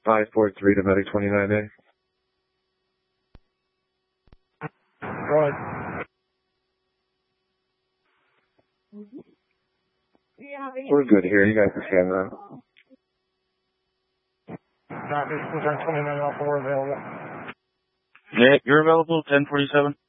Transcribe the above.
543 to Medic 29A. Go ahead. We're good here. You guys can scan that. Copy. 29 Alpha, we're available. Yeah, you're available, 1047.